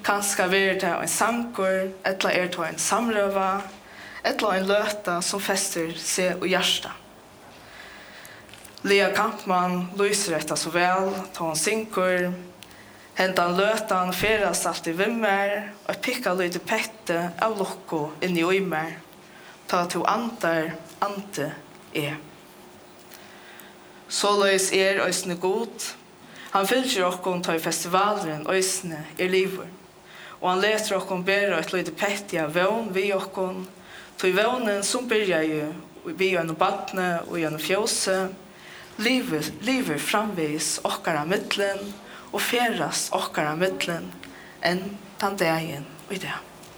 Kanskje være det en sanker, eller det en samrøva, eller en løta som fester seg og hjärsta. Lea Kampmann lyser etter så vel, ta en synker, hentan løtan feras alt i vimmer, og pikka lite pette av lukko inn i uimer, ta to antar, ante Såleis øysene god, han fylgjer okkon ta i festivalen øysene liver, og han leter okkon bera et lite pette av vån vi okkon, ta i vånen som byrjar jo vi gjennom badne og gjennom fjose, liver framvis okkara middelen, og feras okkara middelen enn den dagen og i det.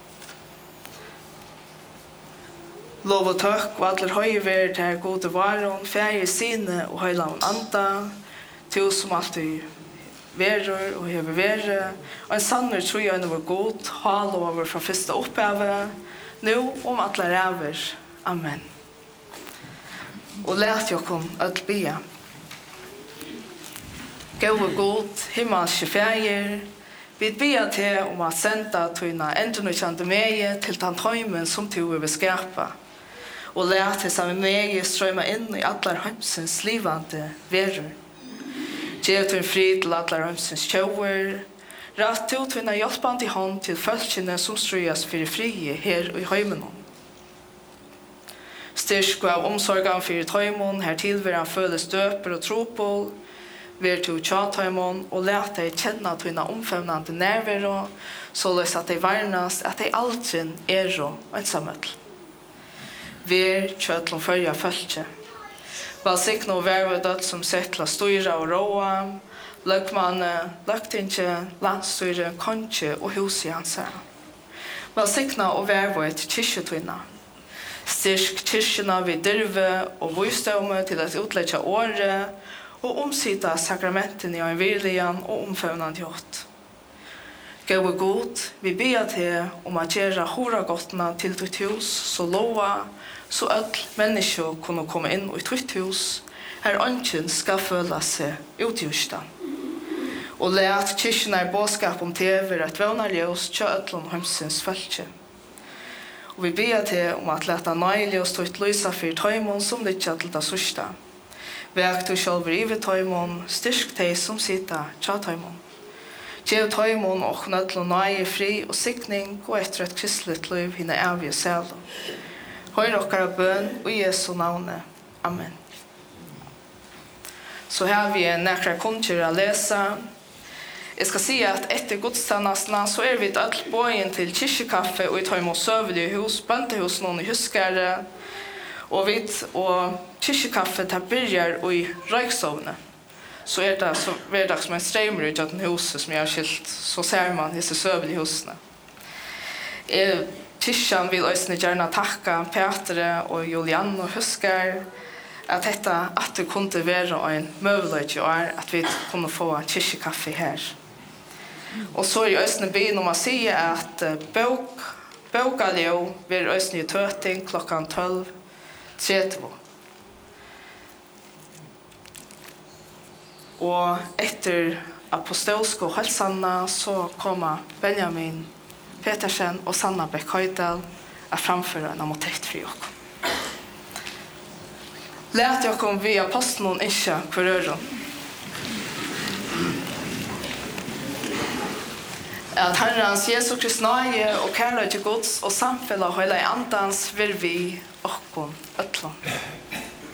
Lov og tøkk og alle høyver til gode varon, ferie sine og høylaven anda, til som alltid verer og hever vere, og en sanner tror jeg var god, halover fra første opphavet, nå om alle ræver. Amen. Og let jo kom at bia. Gode god, himmelske ferier, vi bia til om at senda tøyna endernukjande meie til den høymen som du vil skapa, og let til samme meie strøyma inn i allar høymsens livande verur. Gjev til en fri til allar høymsens kjauer, rett til tøyna hjelpande i hånd til følgjene som strøyas fyrir frie her i høymenon. Styrk av omsorgan fyrir tøymon, her tilveran føles døper og tropol, ver til tjatøymon, og let deg kjenna tøyna omfevnande nærvero, såleis at dei varnast at dei aldrin og ensamøtl. Ver kjøtlom førja følge. Valsikna og verve dødt som settla styra og råa, løgmanne, løgtinge, landstyre, konge og huset hans her. Valsikna og verve et kyrkjetvinna. Styrk kyrkjena vid dyrve og vøystømme til at utleggja året, og omsida sakramentene i en virlian og omføvnande hjort. Gau god, vi bia til om at gjøre horagottene til ditt hus, så lova, så ødel mennesker kunne komme inn i ditt hus, her ønsken skal føle seg utgjørsta. Og let kyrkjene bådskap om tever et vøvnarljøs til ødelen hømsens følge. Og vi bia til om at leta nøyljøs til lysa for tøymon som lytja til det sørsta. Vek du sjálfur yfir tøymon, styrk teg som sita tja tøymon. Gjev tøymon og nødlo nøye fri og sikning og etter et kristelig liv hinne evige selo. Høyre okkara bøn og Jesu navne. Amen. Så har vi nekra kunnskjer å lese. Jeg skal si at etter godstannasna så vi et alt bågen til kyrkjekaffe og i tøymon søvelig hus, bøntehus noen i huskere, og kyrkjekaffe til byrjar i røyksovne. Så det så hverdag som en streimer i den huset som jeg har skilt, så ser man disse søvelige husene. Kyrkjan vil også gjerne takka Petre og Julian og husker at det kunne være en møveløyde år at vi kunne få kyrkjekaffe her. Og så jeg også begynner om å si at bøkaleo vil også i tøting klokkan 12:30. Og etter apostolske halsanna så kommer Benjamin Petersen og Sanna Bæk Høydal å framføre en motett fri oss. Let dere vi apostelen ikke kurøren. At Herrens Jesu Kristi nøye og kærlighet til Guds og samfunnet høyla i andans vil vi okkon øtlen.